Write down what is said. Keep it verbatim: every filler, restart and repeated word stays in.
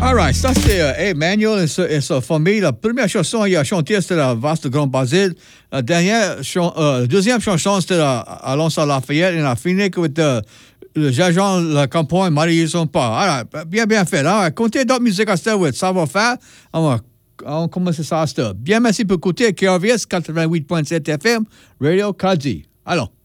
All right, ça c'est euh, Emmanuel et, et sa famille. La première chanson il a chanté c'était la Vaste Grand Basile. La dernière, chan- euh, deuxième chanson c'était la Alonso Lafayette. Et on a fini avec euh, le Jean la campagne marié son pas. Alors, bien bien fait. Là, comptez d'autres musiques à cette ouais, ça va faire. On va on commence ça à cette. Bien merci pour écouter K R V S quatre-vingt-huit point sept F M Radio Kadi. Alors.